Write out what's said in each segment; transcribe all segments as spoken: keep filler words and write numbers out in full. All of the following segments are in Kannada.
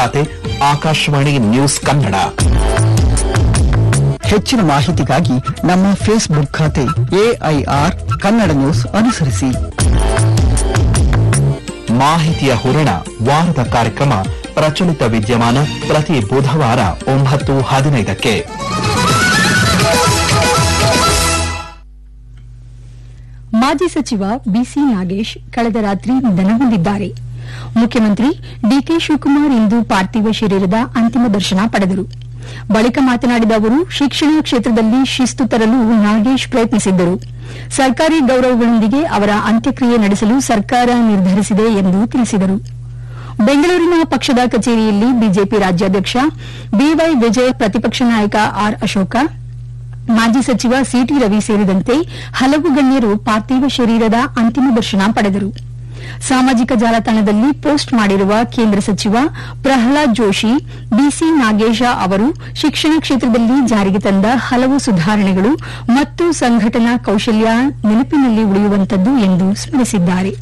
ಖಾತೆ ಆಕಾಶವಾಣಿ ನ್ಯೂಸ್ ಕನ್ನಡ. ಹೆಚ್ಚಿನ ಮಾಹಿತಿಗಾಗಿ ನಮ್ಮ ಫೇಸ್ಬುಕ್ ಖಾತೆ ಎಐಆರ್ ಕನ್ನಡ ನ್ಯೂಸ್ ಅನುಸರಿಸಿ. ಮಾಹಿತಿಯ ಹೂರಣ ವಾರದ ಕಾರ್ಯಕ್ರಮ ಪ್ರಚಲಿತ ವಿದ್ಯಮಾನ ಪ್ರತಿ ಬುಧವಾರ ಒಂಬತ್ತು ಹದಿನೈದಕ್ಕೆ. ಮಾಜಿ ಸಚಿವ ಬಿಸಿ ನಾಗೇಶ್ ಕಳೆದ ರಾತ್ರಿ ನಿಧನ ಹೊಂದಿದ್ದಾರೆ. ಮುಖ್ಯಮಂತ್ರಿ ಡಿಕೆ ಶಿವಕುಮಾರ್ ಇಂದು ಪಾರ್ಥಿವ ಶರೀರದ ಅಂತಿಮ ದರ್ಶನ ಪಡೆದರು. ಬಳಿಕ ಮಾತನಾಡಿದ ಅವರು, ಶಿಕ್ಷಣ ಕ್ಷೇತ್ರದಲ್ಲಿ ಶಿಸ್ತು ತರಲು ನಾಗೇಶ್ ಪ್ರಯತ್ನಿಸಿದ್ದರು. ಸರ್ಕಾರಿ ಗೌರವಗಳೊಂದಿಗೆ ಅವರ ಅಂತ್ಯಕ್ರಿಯೆ ನಡೆಸಲು ಸರ್ಕಾರ ನಿರ್ಧರಿಸಿದೆ ಎಂದು ತಿಳಿಸಿದರು. ಬೆಂಗಳೂರಿನ ಪಕ್ಷದ ಕಚೇರಿಯಲ್ಲಿ ಬಿಜೆಪಿ ರಾಜ್ಯಾಧ್ಯಕ್ಷ ಬಿವೈ ವಿಜಯ್, ಪ್ರತಿಪಕ್ಷ ನಾಯಕ ಆರ್ ಅಶೋಕ, ಮಾಜಿ ಸಚಿವ ಸಿಟಿ ರವಿ ಸೇರಿದಂತೆ ಹಲವು ಗಣ್ಯರು ಪಾರ್ಥಿವ ಶರೀರದ ಅಂತಿಮ ದರ್ಶನ ಪಡೆದರು. ಸಾಮಾಜಿಕ ಜಾಲತಾಣದಲ್ಲಿ ಪೋಸ್ಟ್ ಮಾಡಿರುವ ಕೇಂದ್ರ ಸಚಿವ ಪ್ರಹ್ಲಾದ್ ಜೋಶಿ, ಬಿಸಿ ನಾಗೇಶ ಅವರು ಶಿಕ್ಷಣ ಕ್ಷೇತ್ರದಲ್ಲಿ ಜಾರಿಗೆ ತಂದ ಹಲವು ಸುಧಾರಣೆಗಳು ಮತ್ತು ಸಂಘಟನಾ ಕೌಶಲ್ಯ ನೆನಪಿನಲ್ಲಿ ಉಳಿಯುವಂತದ್ದು ಎಂದು ಸ್ಮರಿಸಿದ್ದಾರೆ.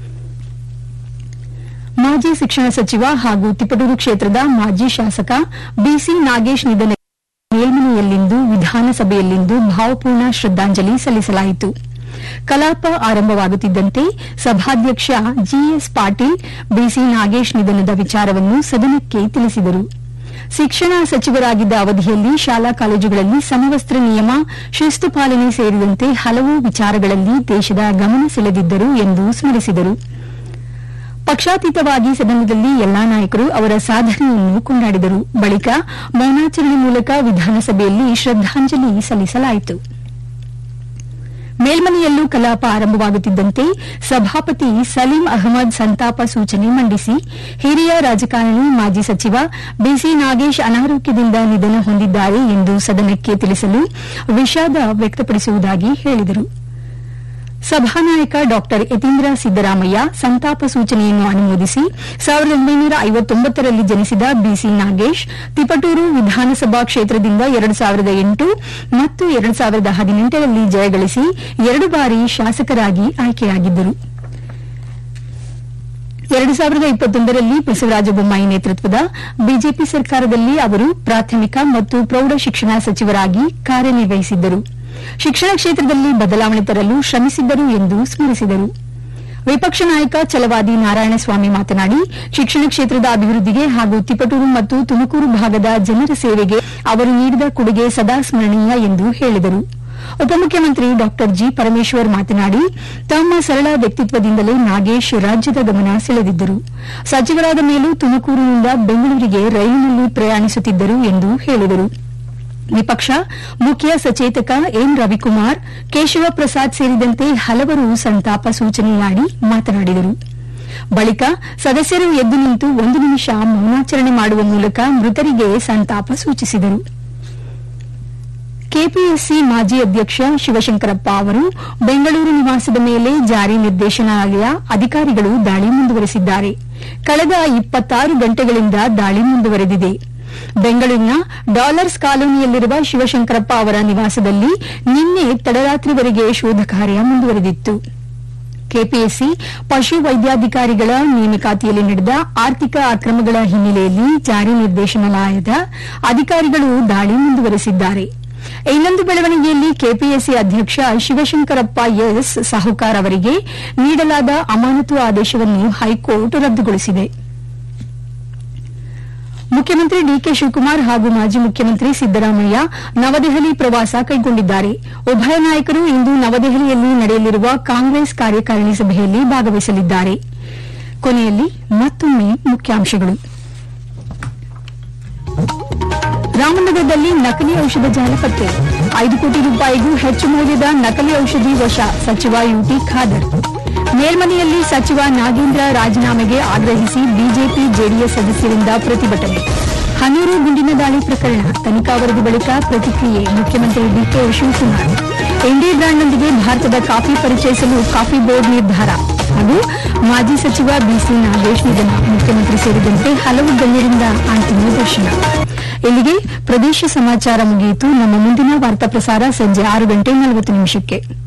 ಮಾಜಿ ಶಿಕ್ಷಣ ಸಚಿವ ಹಾಗೂ ತಿಪಟೂರು ಕ್ಷೇತ್ರದ ಮಾಜಿ ಶಾಸಕ ಬಿಸಿ ನಾಗೇಶ್ ನಿಧನ ಮೇಲ್ಮನೆಯಲ್ಲಿಂದು ವಿಧಾನಸಭೆಯಲ್ಲಿಂದು ಭಾವಪೂರ್ಣ ಶ್ರದ್ದಾಂಜಲಿ ಸಲ್ಲಿಸಲಾಯಿತು. ಕಲಾಪ ಆರಂಭವಾಗುತ್ತಿದ್ದಂತೆ ಸಭಾಧ್ಯಕ್ಷ ಜಿಎಸ್ ಪಾಟೀಲ್ ಬಿಸಿ ನಾಗೇಶ್ ನಿಧನದ ವಿಚಾರವನ್ನು ಸದನಕ್ಕೆ ತಿಳಿಸಿದರು. ಶಿಕ್ಷಣ ಸಚಿವರಾಗಿದ್ದ ಅವಧಿಯಲ್ಲಿ ಶಾಲಾ ಕಾಲೇಜುಗಳಲ್ಲಿ ಸಮವಸ್ತ್ರ ನಿಯಮ, ಶಿಸ್ತು ಪಾಲನೆ ಸೇರಿದಂತೆ ಹಲವು ವಿಚಾರಗಳಲ್ಲಿ ದೇಶದ ಗಮನ ಸೆಳೆದಿದ್ದರು ಎಂದು ಸ್ಮರಿಸಿದರು. ಪಕ್ಷಾತೀತವಾಗಿ ಸದನದಲ್ಲಿ ಎಲ್ಲಾ ನಾಯಕರು ಅವರ ಸಾಧನೆಯನ್ನು ಕೊಂಡಾಡಿದರು. ಬಳಿಕ ಮೌನಾಚರಣೆ ಮೂಲಕ ವಿಧಾನಸಭೆಯಲ್ಲಿ ಶ್ರದ್ದಾಂಜಲಿ ಸಲ್ಲಿಸಲಾಯಿತು. ಮೇಲ್ಮನೆಯಲ್ಲೂ ಕಲಾಪ ಆರಂಭವಾಗುತ್ತಿದ್ದಂತೆ ಸಭಾಪತಿ ಸಲೀಂ ಅಹಮದ್ ಸಂತಾಪ ಸೂಚನೆ ಮಂಡಿಸಿ, ಹಿರಿಯ ರಾಜಕಾರಣಿ ಮಾಜಿ ಸಚಿವ ಬಿಸಿ ನಾಗೇಶ್ ಅನಾರೋಗ್ಯದಿಂದ ನಿಧನ ಹೊಂದಿದ್ದಾರೆ ಎಂದು ಸದನಕ್ಕೆ ತಿಳಿಸಲು ವಿಷಾದ ವ್ಯಕ್ತಪಡಿಸುವುದಾಗಿ ಹೇಳಿದರು. ಸಭಾನಾಯಕ ಡಾ ಯತೀಂದ್ರ ಸಿದ್ದರಾಮಯ್ಯ ಸಂತಾಪ ಸೂಚನೆಯನ್ನು ಅನುಮೋದಿಸಿ, ಸಾವಿರದ ಒಂಬೈನೂರ ಐವತ್ತೊಂಬತ್ತರಲ್ಲಿ ಜನಿಸಿದ ಬಿಸಿ ನಾಗೇಶ್ ತಿಪಟೂರು ವಿಧಾನಸಭಾ ಕ್ಷೇತ್ರದಿಂದ ಎರಡು ಸಾವಿರದ ಎಂಟು ಮತ್ತು ಎರಡು ಸಾವಿರದ ಹದಿನೆಂಟರಲ್ಲಿ ಜಯಗಳಿಸಿ ಎರಡು ಬಾರಿ ಶಾಸಕರಾಗಿ ಆಯ್ಕೆಯಾಗಿದ್ದರು. ಎರಡು ಸಾವಿರದ ಇಪ್ಪತ್ತೊಂದರಲ್ಲಿ ಬಸವರಾಜ ಬೊಮ್ಮಾಯಿ ನೇತೃತ್ವದ ಬಿಜೆಪಿ ಸರ್ಕಾರದಲ್ಲಿ ಅವರು ಪ್ರಾಥಮಿಕ ಮತ್ತು ಪ್ರೌಢ ಶಿಕ್ಷಣ ಸಚಿವರಾಗಿ ಕಾರ್ಯನಿರ್ವಹಿಸಿದ್ದರು. ಶಿಕ್ಷಣ ಕ್ಷೇತ್ರದಲ್ಲಿ ಬದಲಾವಣೆ ತರಲು ಶ್ರಮಿಸಿದ್ದರು ಎಂದು ಸ್ಮರಿಸಿದರು. ವಿಪಕ್ಷ ನಾಯಕ ಛಲವಾದಿ ನಾರಾಯಣಸ್ವಾಮಿ ಮಾತನಾಡಿ, ಶಿಕ್ಷಣ ಕ್ಷೇತ್ರದ ಅಭಿವೃದ್ಧಿಗೆ ಹಾಗೂ ತಿಪಟೂರು ಮತ್ತು ತುಮಕೂರು ಭಾಗದ ಜನರ ಸೇವೆಗೆ ಅವರು ನೀಡಿದ ಕೊಡುಗೆ ಸದಾ ಸ್ಮರಣೀಯ ಎಂದು ಹೇಳಿದರು. ಉಪಮುಖ್ಯಮಂತ್ರಿ ಡಾ ಜಿ ಪರಮೇಶ್ವರ್ ಮಾತನಾಡಿ, ತಮ್ಮ ಸರಳ ವ್ಯಕ್ತಿತ್ವದಿಂದಲೇ ನಾಗೇಶ್ ರಾಜ್ಯದ ಗಮನ ಸೆಳೆದಿದ್ದರು. ಸಚಿವರಾದ ಮೇಲೂ ತುಮಕೂರಿನಿಂದ ಬೆಂಗಳೂರಿಗೆ ರೈಲಿನಲ್ಲಿ ಪ್ರಯಾಣಿಸುತ್ತಿದ್ದರು ಎಂದು ಹೇಳಿದರು. ವಿಪಕ್ಷ ಮುಖ್ಯ ಸಚೇತಕ ಎನ್ ರವಿಕುಮಾರ್, ಕೇಶವ ಪ್ರಸಾದ್ ಸೇರಿದಂತೆ ಹಲವರು ಸಂತಾಪ ಸೂಚನೆಯಾಡಿ ಮಾತನಾಡಿದರು. ಬಳಿಕ ಸದಸ್ಯರು ಎದ್ದು ನಿಂತು ಒಂದು ನಿಮಿಷ ಮೌನಾಚರಣೆ ಮಾಡುವ ಮೂಲಕ ಮೃತರಿಗೆ ಸಂತಾಪ ಸೂಚಿಸಿದರು. ಕೆಪಿಎಸ್ಸಿ ಮಾಜಿ ಅಧ್ಯಕ್ಷ ಶಿವಶಂಕರಪ್ಪ ಅವರು ಬೆಂಗಳೂರು ನಿವಾಸದ ಮೇಲೆ ಜಾರಿ ನಿರ್ದೇಶನಾಲಯ ಅಧಿಕಾರಿಗಳು ದಾಳಿ ಮುಂದುವರೆಸಿದ್ದಾರೆ. ಕಳೆದ ಇಪ್ಪತ್ತಾರು ಗಂಟೆಗಳಿಂದ ದಾಳಿ ಮುಂದುವರೆದಿದೆ. ಬೆಂಗಳೂರಿನ ಡಾಲರ್ಸ್ ಕಾಲೋನಿಯಲ್ಲಿರುವ ಶಿವಶಂಕರಪ್ಪ ಅವರ ನಿವಾಸದಲ್ಲಿ ನಿನ್ನೆ ತಡರಾತ್ರಿವರೆಗೆ ಶೋಧ ಕಾರ್ಯ ಮುಂದುವರೆದಿತ್ತು. ಕೆಪಿಎಸ್ಸಿ ಪಶು ವೈದ್ಯಾಧಿಕಾರಿಗಳ ನೇಮಕಾತಿಯಲ್ಲಿ ನಡೆದ ಆರ್ಥಿಕ ಅಕ್ರಮಗಳ ಹಿನ್ನೆಲೆಯಲ್ಲಿ ಜಾರಿ ನಿರ್ದೇಶನಾಲಯದ ಅಧಿಕಾರಿಗಳು ದಾಳಿ ಮುಂದುವರೆಸಿದ್ದಾರೆ. ಇನ್ನೊಂದು ಬೆಳವಣಿಗೆಯಲ್ಲಿ ಕೆಪಿಎಸ್ಸಿ ಅಧ್ಯಕ್ಷ ಶಿವಶಂಕರಪ್ಪ ಎಸ್ ಸಾಹುಕಾರ್ ಅವರಿಗೆ ನೀಡಲಾದ ಅಮಾನತು ಆದೇಶವನ್ನು ಹೈಕೋರ್ಟ್ ರದ್ದುಗೊಳಿಸಿದೆ. ಮುಖ್ಯಮಂತ್ರಿ ಡಿಕೆ ಶಿವಕುಮಾರ್ ಹಾಗೂ ಮಾಜಿ ಮುಖ್ಯಮಂತ್ರಿ ಸಿದ್ದರಾಮಯ್ಯ ನವದೆಹಲಿ ಪ್ರವಾಸ ಕೈಗೊಂಡಿದ್ದಾರೆ. ಉಭಯ ನಾಯಕರು ಇಂದು ನವದೆಹಲಿಯಲ್ಲಿ ನಡೆಯಲಿರುವ ಕಾಂಗ್ರೆಸ್ ಕಾರ್ಯಕಾರಿಣಿ ಸಭೆಯಲ್ಲಿ ಭಾಗವಹಿಸಲಿದ್ದಾರೆ. ಕೊನೆಯಲ್ಲಿ ಮತ್ತೊಮ್ಮೆ ಮುಖ್ಯಾಂಶಗಳು. ರಾಮನಗರದಲ್ಲಿ ನಕಲಿ ಔಷಧ ಜಾಲ ಪತ್ತೆ, ಐದು ಕೋಟಿ ರೂಪಾಯಿಗೂ ಹೆಚ್ಚು ಮೌಲ್ಯದ ನಕಲಿ ಔಷಧಿ ವಶ, ಸಚಿವ ಯುಟಿ ಖಾದರ್. ಮೇಲ್ಮನೆಯಲ್ಲಿ ಸಚಿವ ನಾಗೇಂದ್ರ ರಾಜೀನಾಮೆಗೆ ಆಗ್ರಹಿಸಿ ಬಿಜೆಪಿ ಜೆಡಿಎಸ್ ಸದಸ್ಯರಿಂದ ಪ್ರತಿಭಟನೆ. ಹನೂರು ಗುಂಡಿನ ದಾಳಿ ಪ್ರಕರಣ ತನಿಖಾ ವರದಿ ಬಳಿಕ ಪ್ರತಿಕ್ರಿಯೆ, ಮುಖ್ಯಮಂತ್ರಿ ಡಿಕೆ ಶಿವಕುಮಾರ್. ಇಂಡಿ ಬ್ರ್ಯಾಂಡ್ನೊಂದಿಗೆ ಭಾರತದ ಕಾಫಿ ಪರಿಚಯಿಸಲು ಕಾಫಿ ಬೋರ್ಡ್ ನಿರ್ಧಾರ ಹಾಗೂ ಮಾಜಿ ಸಚಿವ ಬಿಸಿ ನಾಗೇಶ್ ನಿಧನ, ಮುಖ್ಯಮಂತ್ರಿ ಸೇರಿದಂತೆ ಹಲವು ಗಣ್ಯರಿಂದ ಅಂತಿಮ ದರ್ಶನ. ಇಲ್ಲಿಗೆ ಪ್ರದೇಶ ಸಮಾಚಾರ ಮುಗಿಯಿತು. ನಮ್ಮ ಮುಂದಿನ ವಾರ್ತಾ ಪ್ರಸಾರ ಸಂಜೆ ಆರು ಗಂಟೆ ನಲವತ್ತು ನಿಮಿಷಕ್ಕೆ.